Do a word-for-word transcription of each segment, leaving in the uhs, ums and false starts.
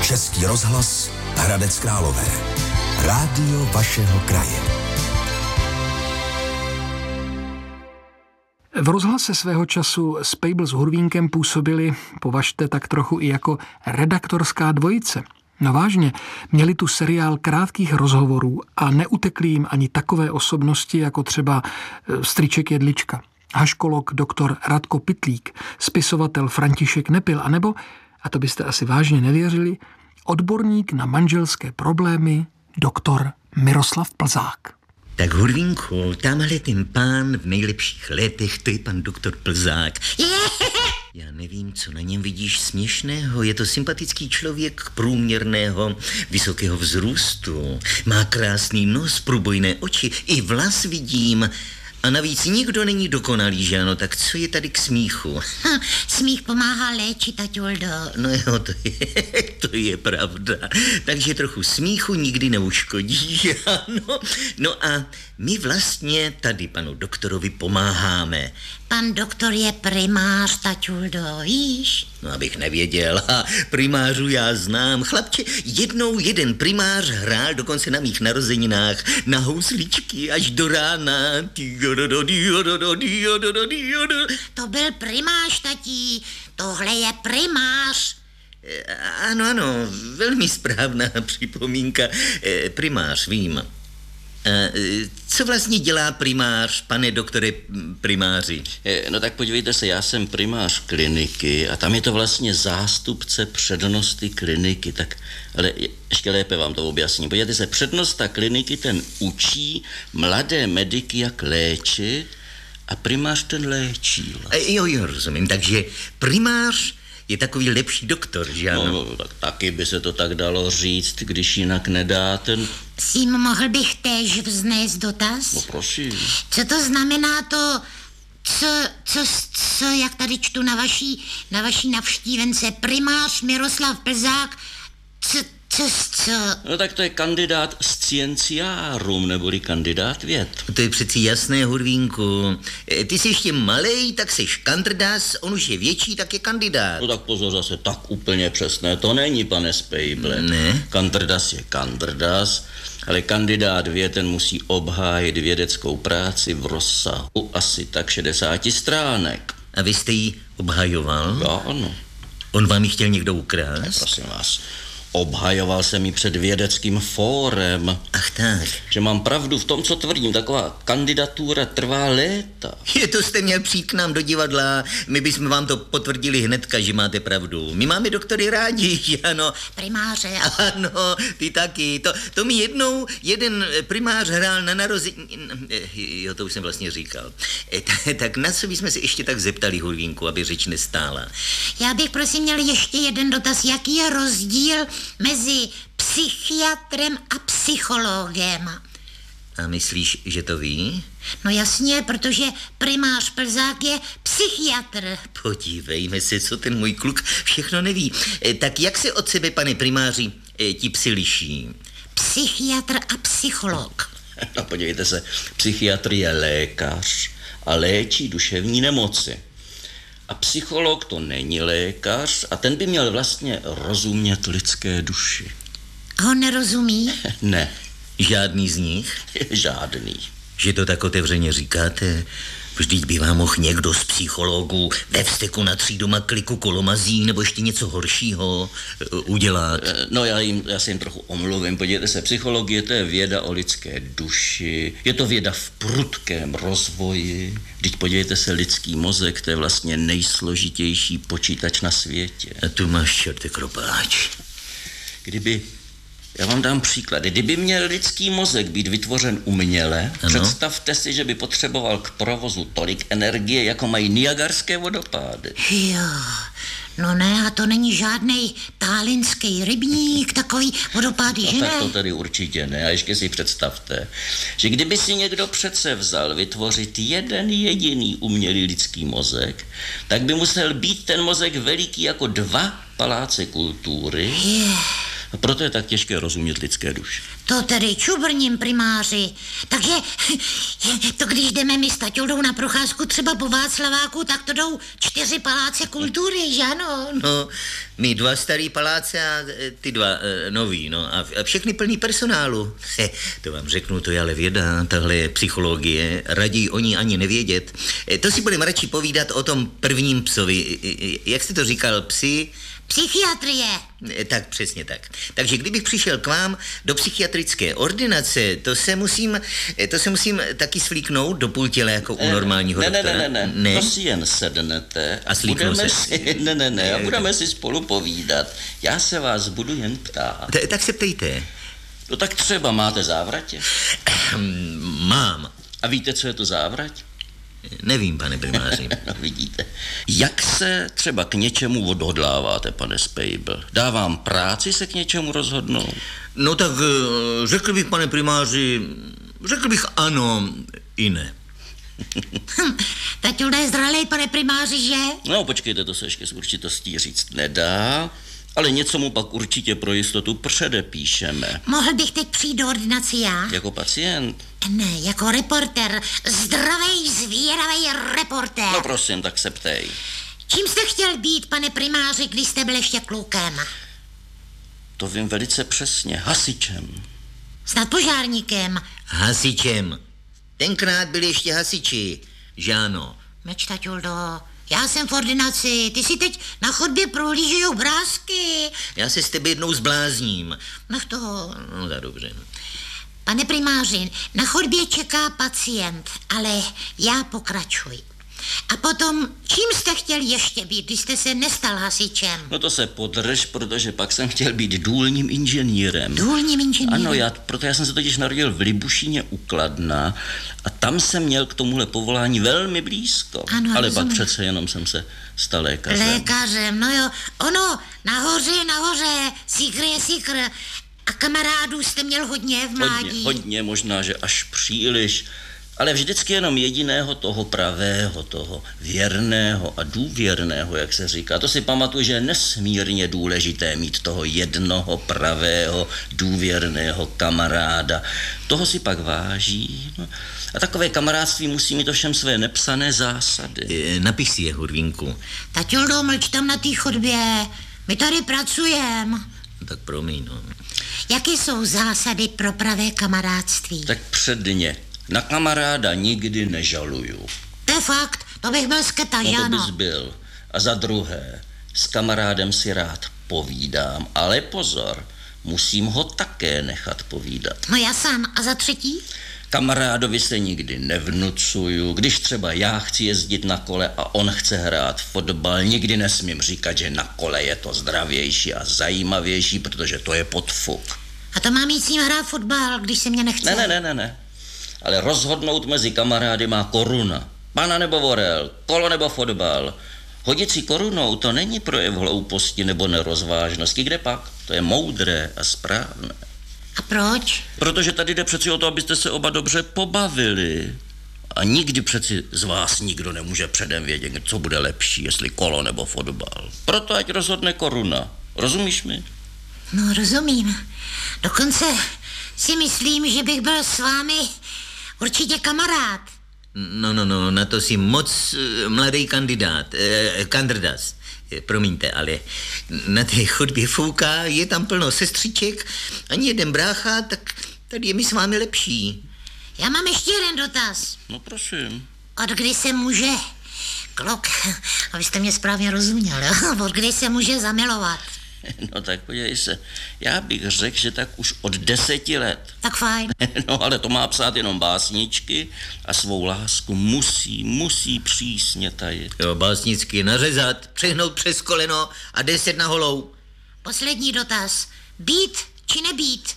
Český rozhlas Hradec Králové. Rádio vašeho kraje. V rozhlase svého času Spejbl s Hurvínkem působili, považte tak trochu i jako redaktorská dvojice. No vážně, měli tu seriál krátkých rozhovorů a neutekli jim ani takové osobnosti, jako třeba strýček Jedlička, haškolog doktor Radko Pytlík, spisovatel František Nepil, anebo, a to byste asi vážně nevěřili, odborník na manželské problémy doktor Miroslav Plzák. Tak Hurvínku, tamhle ten pán v nejlepších letech, to je pan doktor Plzák. Já nevím, co na něm vidíš směšného. Je to sympatický člověk průměrného, vysokého vzrůstu. Má krásný nos, průbojné oči, i vlas vidím. A navíc nikdo není dokonalý, že ano? Tak co je tady k smíchu? Ha, smích pomáhá léčit, taťuldo. No jo, to je, to je pravda. Takže trochu smíchu nikdy neuškodí, že ano? No a my vlastně tady panu doktorovi pomáháme. Pan doktor je primář, taťuldo, víš? No, abych nevěděl. Ha, primářů já znám. Chlapče, jednou jeden primář hrál dokonce na mých narozeninách na housličky až do rána. To byl primář, tatí. Tohle je primář. Ano, ano, velmi správná připomínka. Primář, vím. Co vlastně dělá primář, pane doktore primáři? No tak podívejte se, já jsem primář kliniky a tam je to vlastně zástupce přednosty kliniky, tak, ale ještě lépe vám to objasním. Podívejte se, přednosta kliniky ten učí mladé mediky, jak léčit a primář ten léčí. Vlastně. Jo, jo, rozumím, takže primář je takový lepší doktor, že ano? No, tak taky by se to tak dalo říct, když jinak nedá ten... Sím, mohl bych též vznést dotaz? No prosím. Co to znamená to, co, co, co jak tady čtu na vaší, na vaší navštívence, primář Miroslav Plzák, co, co, co? No tak to je kandidát scienciarum, neboli kandidát věd. To je přeci jasné, Hurvínku. Ty jsi ještě malej, tak jsi kandrdas, on už je větší, tak je kandidát. No tak pozor, zase tak úplně přesné to není, pane Spejble. Ne. Kandrdas je kandrdas, ale kandidát věd, ten musí obhájit vědeckou práci v rozsahu asi tak šedesáti stránek. A vy jste ji obhajoval? Já ano. On vám ji chtěl někdo ukrást? Prosím vás. Obhajoval jsem ji před vědeckým fórem. Ach tak. Že mám pravdu v tom, co tvrdím. Taková kandidatura trvá léta. Je to jste měl přijít k nám do divadla. My bychom vám to potvrdili hnedka, že máte pravdu. My máme doktory rádi, že ano. Primáře. Ano, ty taky. To, to mi jednou jeden primář hrál na narození... Jo, to už jsem vlastně říkal. Tak na co bychom se ještě tak zeptali, Hurvínku, aby řeč nestála? Já bych prosím měl ještě jeden dotaz. Jaký je rozdíl mezi psychiatrem a psychologem? A myslíš, že to ví? No jasně, protože primář Plzák je psychiatr. Podívejme se, co ten můj kluk všechno neví. Tak jak se od sebe, pane primáři, ti psi liší? Psychiatr a psycholog. No podívejte se, psychiatr je lékař a léčí duševní nemoci. A psycholog to není lékař a ten by měl vlastně rozumět lidské duši. Ho nerozumí? Ne. Žádný z nich? Žádný. Že to tak otevřeně říkáte? Vždyť by vám mohl někdo z psychologů ve vzteku natřít doma kliku kolomazí nebo ještě něco horšího udělat. No já, jim, já se jim trochu omluvím. Podívejte se, psychologie to je věda o lidské duši. Je to věda v prudkém rozvoji. Vždyť podívejte se, lidský mozek, to je vlastně nejsložitější počítač na světě. A tu máš čerte kropáč. Kdyby... Já vám dám příklad. Kdyby měl lidský mozek být vytvořen uměle, ano. Představte si, že by potřeboval k provozu tolik energie, jako mají Niagarské vodopády. Jo, no ne, a to není žádnej tálinský rybník, takový vodopády, no, že tak ne? to tady určitě ne. A ještě si představte, že kdyby si někdo přece vzal vytvořit jeden jediný umělý lidský mozek, tak by musel být ten mozek veliký jako dva paláce kultury. Yeah. A proto je tak těžké rozumět lidské duši. To tedy čubrním, primáři. Takže to když jdeme my s Taťoldou na procházku třeba po Václaváku, tak to jdou čtyři paláce kultury, že ano? No, my dva starý paláce a ty dva e, nový, no a, a všechny plný personálu. He, to vám řeknu, to je ale věda, tahle je psychologie, raději o ní ani nevědět. E, to si budeme radši povídat o tom prvním psovi. E, jak jste to říkal, psi? Psychiatrie. E, tak přesně tak. Takže kdybych přišel k vám do psychiatrické ordinace, to se musím, e, to se musím taky svlíknout do půl těla jako u normálního ne, doktora. Ne, ne, ne, ne, to si jen sednete a slíknu se. Si, ne, ne, ne, a budeme si spolu povídat. Já se vás budu jen ptát. T- tak se ptejte. No tak třeba máte závratě? Mám. A víte, co je to závrať? Nevím, pane primáři. No, vidíte. Jak se třeba k něčemu odhodláváte, pane Spejbl? Dávám práci se k něčemu rozhodnout? No tak řekl bych, pane primáři, řekl bych ano i ne. Taťulda je zralej, pane primáři, že? No, počkejte, to se ještě s určitostí říct nedá, ale něco mu pak určitě pro jistotu předepíšeme. Mohl bych teď přijít do ordinace já? Jako pacient? Ne, jako reporter. Zdravej, zvědavej reporter. No prosím, tak se ptej. Čím jste chtěl být, pane primáři, když jste byl ještě klukem? To vím velice přesně. Hasičem. Snad požárníkem. Hasičem. Tenkrát byli ještě hasiči, že ano. Meč, Taťuldo, já jsem v ordinaci, ty si teď na chodbě prohlížejí obrázky. Já se s tebe jednou zblázním. Nech toho. No tak dobře. Pane primáři, na chodbě čeká pacient, ale já pokračuji. A potom, čím jste chtěl ještě být, když jste se nestal hasičem? No to se podrž, protože pak jsem chtěl být důlním inženýrem. Důlním inženýrem? Ano, já, proto já jsem se totiž narodil v Libušíně u Kladna a tam jsem měl k tomuhle povolání velmi blízko. Ano, ale rozumím. pak přece jenom jsem se stal lékařem. Lékařem, no jo. Ono, nahoře, nahoře, síkr je síkr. A kamarádů jste měl hodně v mládí? Hodně, hodně, možná, že až příliš. Ale vždycky jenom jediného toho pravého, toho věrného a důvěrného, jak se říká. To si pamatuju, že je nesmírně důležité mít toho jednoho pravého, důvěrného kamaráda. Toho si pak váží. No. A takové kamarádství musí mít ovšem své nepsané zásady. E, napiš si je, Hurvínku. Taťuldo, mlč tam na té chodbě. My tady pracujeme. Tak promiň, no. Jaké jsou zásady pro pravé kamarádství? Tak předně. Na kamaráda nikdy nežaluju. To je fakt, to bych byl sketa, No že to ano? bys byl. A za druhé, s kamarádem si rád povídám, ale pozor, musím ho také nechat povídat. No jasan, a za třetí? Kamarádovi se nikdy nevnucuju. Když třeba já chci jezdit na kole a on chce hrát fotbal, nikdy nesmím říkat, že na kole je to zdravější a zajímavější, protože to je podfuk. A to mám jít s ním hrát fotbal, když se mě nechce? Ne, ne, ne, ne, ne. Ale rozhodnout mezi kamarády má koruna. Pana nebo vorel, kolo nebo fotbal. Hodit si korunou, to není projev hlouposti nebo nerozvážnosti. Kde pak? To je moudré a správné. A proč? Protože tady jde přeci o to, abyste se oba dobře pobavili. A nikdy přeci z vás nikdo nemůže předem vědět, co bude lepší, jestli kolo nebo fotbal. Proto ať rozhodne koruna. Rozumíš mi? No, rozumím. Dokonce si myslím, že bych byl s vámi určitě kamarád. No, no, no, na to si moc uh, mladý kandidát, uh, kandidát. Promiňte, ale na té chodbě fouká, je tam plno sestřiček, ani jeden brácha, tak tady je mi s vámi lepší. Já mám ještě jeden dotaz. No prosím. Od kdy se může, kluk, abyste mě správně rozuměl, jo? Od kdy se může zamilovat? No tak podívej se, já bych řekl, že tak už od deseti let. Tak fajn. No ale to má psát jenom básničky a svou lásku musí, musí přísně tajit. Jo, básnicky nařezat, přehnout přes koleno a deset na holou. Poslední dotaz. Být či nebýt?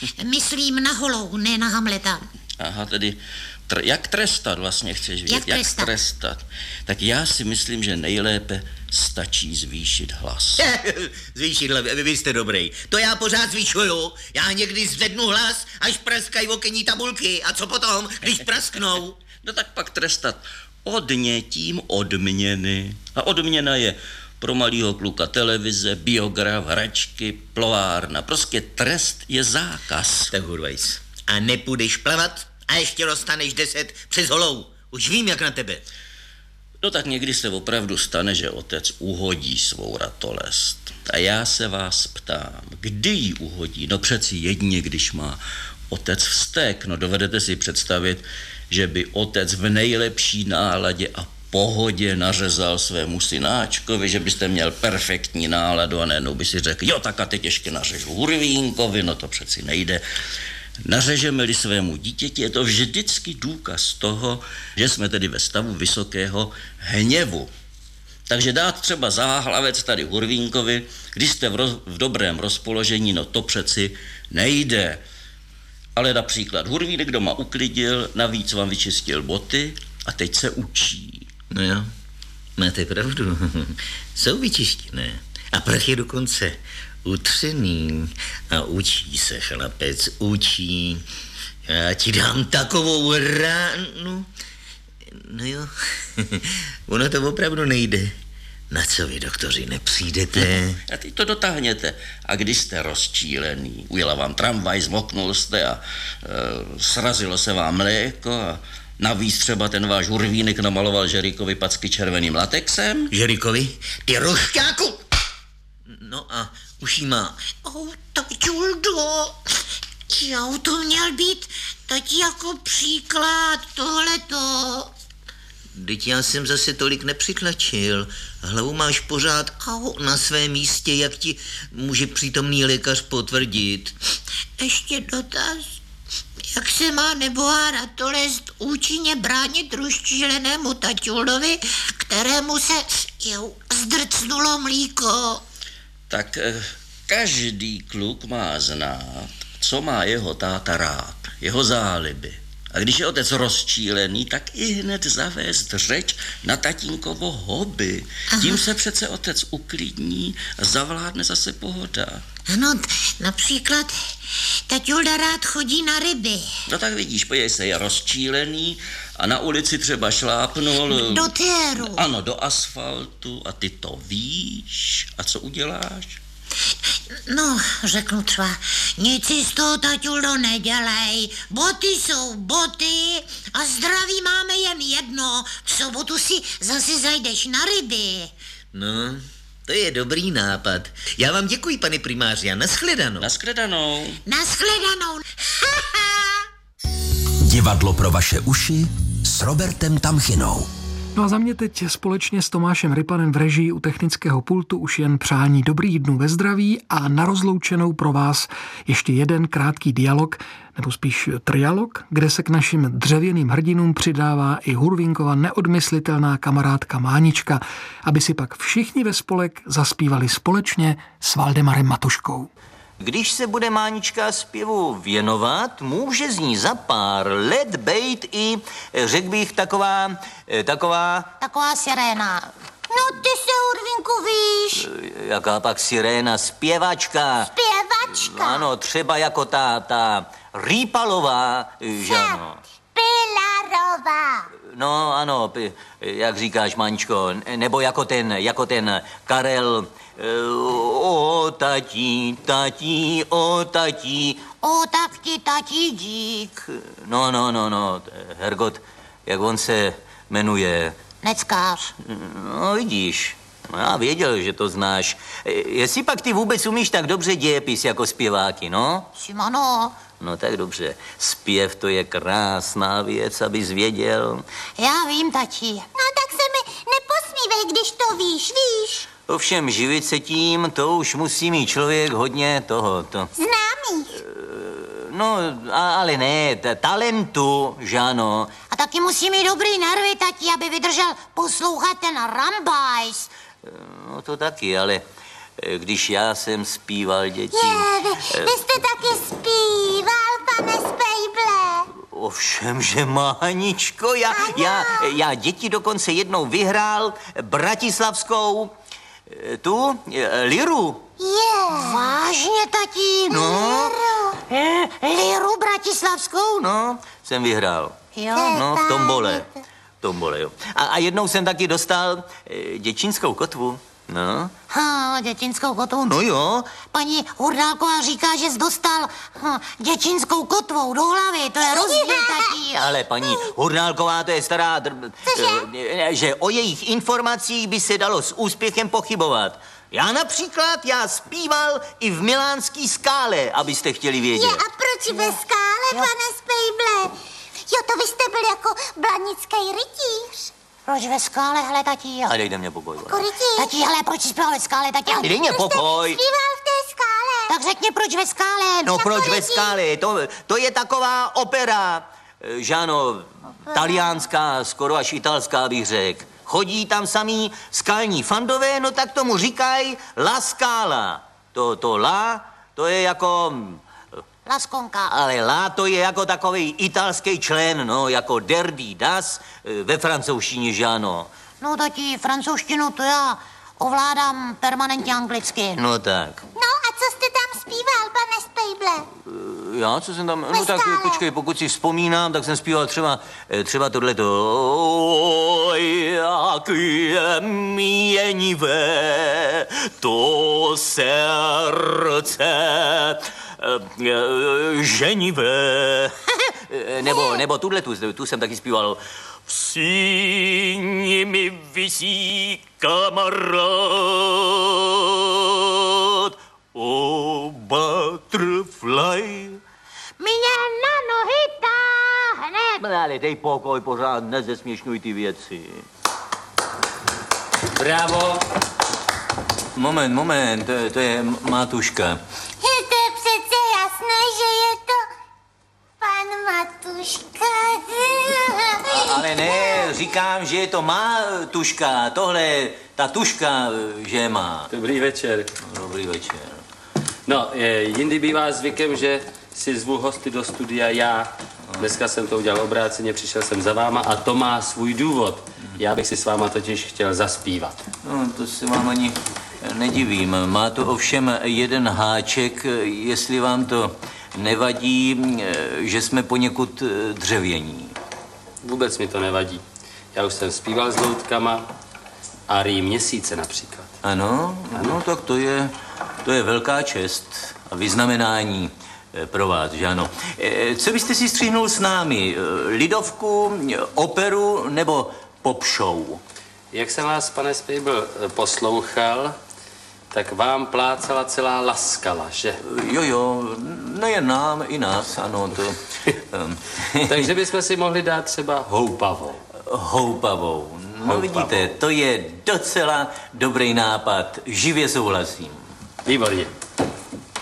Myslím na holou, ne na Hamleta. Aha, tedy tr- jak trestat vlastně chceš vědět? Jak trestat? Jak trestat? Tak já si myslím, že nejlépe stačí zvýšit hlas. Zvýšit hlas, vy jste dobrý. To já pořád zvyšuju. Já někdy zvednu hlas, až praskají okenní tabulky. A co potom, když prasknou? No tak pak trestat odnětím odměny. A odměna je pro malýho kluka televize, biograf, hračky, plovárna. Prostě trest je zákaz. Tak Hurvajs, a nepůjdeš plavat a ještě dostaneš deset přes holou. Už vím, jak na tebe. No tak někdy se opravdu stane, že otec uhodí svou ratolest. A já se vás ptám, kdy ji uhodí? No přeci jedině, když má otec vztek. No dovedete si představit, že by otec v nejlepší náladě a pohodě nařezal svému synáčkovi, že byste měl perfektní náladu a najednou by si řekl, jo, tak a teď ještě nařežu Hurvínkovi, no to přeci nejde. Nařežeme-li svému dítěti, je to vždycky důkaz toho, že jsme tedy ve stavu vysokého hněvu. Takže dát třeba záhlavec tady Hurvínkovi, když jste v, roz, v dobrém rozpoložení, no to přeci nejde. Ale například Hurvínek doma uklidil, navíc vám vyčistil boty a teď se učí. No jo, máte pravdu. Jsou vyčištěné. A prach je dokonce utřený. A učí se chlapec, učí. Já ti dám takovou ránu. No jo, ono to opravdu nejde. Na co vy, doktoři, nepřijdete? A teď to dotáhněte. A když jste rozčílený, ujela vám tramvaj, zmoknul jste a e, srazilo se vám mléko a navíc třeba ten váš Hurvínek namaloval Žerikovi packy červeným latexem. Žerikovi? Ty rošťáku! No a už jí má. Oh, taťuldo, jo, to měl být teď jako příklad tohleto. Vždyť já jsem zase tolik nepřitlačil. Hlavu máš pořád au, na svém místě, jak ti může přítomný lékař potvrdit. Ještě dotaz. Jak se má nebohá ratolest účinně bránit rozčílenému taťulovi, kterému se jo, zdrcnulo mlíko? Tak eh, každý kluk má znát, co má jeho táta rád, jeho záliby. A když je otec rozčílený, tak i hned zavést řeč na tatínkovo hobby. Aha. Tím se přece otec uklidní a zavládne zase pohoda. Ano, například taťulda rád chodí na ryby. No tak vidíš, podívej se, je rozčílený a na ulici třeba šlápnul... Do téru. Ano, do asfaltu a ty to víš. A co uděláš? No, řeknu třeba, nic si z toho, taťuldo, nedělej. Boty jsou boty a zdraví máme jen jedno. V sobotu si zase zajdeš na ryby. No, to je dobrý nápad. Já vám děkuji, pane primáři, a nashledanou. Nashledanou. Nashledanou. Divadlo pro vaše uši s Robertem Tamchinou. No a za mě teď společně s Tomášem Rypanem v režii u technického pultu už jen přání dobrých dnů ve zdraví a na rozloučenou pro vás ještě jeden krátký dialog, nebo spíš trialog, kde se k našim dřevěným hrdinům přidává i Hurvínkova neodmyslitelná kamarádka Mánička, aby si pak všichni ve spolek zaspívali společně s Valdemarem Matuškou. Když se bude Mánička zpěvu věnovat, může z ní za pár let bejt i, řekl bych, taková, taková... Taková siréna. No ty se, Hurvínku, víš. Jaká pak siréna, zpěvačka. Zpěvačka. Ano, třeba jako ta, ta Rýpalová, že ano. Pilarová. No ano, jak říkáš, Máničko, nebo jako ten, jako ten Karel... O tatí, tatí, o tatí. O tak ti tatí dík. No, no, no, no, Hergot, jak on se jmenuje? Neckář. No, vidíš, no, já věděl, že to znáš. Jestli pak ty vůbec umíš tak dobře dějepis jako zpěváky, no? Simano. No tak dobře, zpěv to je krásná věc, abys věděl. Já vím, tati. No tak se mi neposmívej, když to víš, víš. Ovšem živit se tím, to už musí mít člověk hodně toho. To. Známých. No, a, ale ne, t- talentu, že ano. A taky musí mít dobrý nervy, tati, aby vydržel poslouchat ten rambajs. No to taky, ale když já jsem zpíval, děti... Je, vy, vy jste taky zpíval, pane Spejble. Ovšem, že Máničko, já, já, já děti dokonce jednou vyhrál bratislavskou... Tu, liru. Je, vážně, tatí, no. liru. Liru bratislavskou? No, jsem vyhrál. Jo. No, v tombole. V tombole, jo. A, a jednou jsem taky dostal e, děčínskou kotvu. No? Ha, děčinskou kotvu. No jo. Paní Hurdálková říká, že jsi dostal hm, děčinskou kotvou do hlavy, to je rozdíl, tatí. Ale paní Hurdálková, to je stará... Dr... eh, že o jejich informacích by se dalo s úspěchem pochybovat. Já například, já zpíval i v milánský Skále, abyste chtěli vědět. Je, a proč ve Skále, pane Spejble? Jo, to vy jste byl jako blanický rytíř. Proč ve Skále, hele, tatí? A dejte mě pokoj. Jako rytíř. Tatí, hele, proč jsi zpíval ve Skále, tatí? Dej mě pokoj. Zpíval v té Skále. Tak řekni, proč ve Skále? No Jako proč ve rytíř. Skále? To, to je taková opera, eh, že ano, taliánská, skoro až italská bych řekl. Chodí tam samý skalní fandové, no tak tomu říkají La Scala. To, to La, to je jako... Laskonka. Ale La to je jako takový italský člen, no, jako der die das, eh, ve francouzštině, že ano. No, tatí, francouzštinu to já ovládám permanentně anglicky. No tak. No a co jste tam zpíval, pane Spejble? Já, co jsem tam, Ve no tak Skále. počkej, pokud si vzpomínám, tak jsem zpíval třeba, eh, třeba tohleto. Oj, jak je měnivé to srdce eh, eh, ženivé. nebo, nebo tuhle tu, tu jsem taky zpíval. V síni mi visí kamarád, o butterfly. Mě na nohy táhne. Ale dej pokoj, pořád nezesměšňuj ty věci. Bravo. Moment, moment, to, je- to je Matuška. Je to je přece jasné, že je to pan Matuška. Ale ne, říkám, že je to má tuška, tohle, ta tuška, že má. Dobrý večer. Dobrý večer. No, je, jindy bývá zvykem, že si zvu hosty do studia já. Dneska jsem to udělal obráceně, přišel jsem za váma a to má svůj důvod. Já bych si s váma totiž chtěl zaspívat. No, to se vám ani nedivím. Má to ovšem jeden háček, jestli vám to nevadí, že jsme poněkud dřevění. Vůbec mi to nevadí. Já už jsem zpíval s loutkama a rý měsíce například. Ano, no tak to je, to je velká čest a vyznamenání eh, pro vás, že ano. Eh, Co byste si stříhnul s námi? Eh, Lidovku, eh, operu nebo pop show? Jak jsem vás, pane Spejbl, poslouchal, tak vám plácala celá Laskala, že? Eh, Jo, jo, nejen nám, i nás, ano, to... ehm, Takže bychom si mohli dát třeba houpavou. Houpavou. No Houpavou. vidíte, to je docela dobrý nápad, živě souhlasím. Výborně.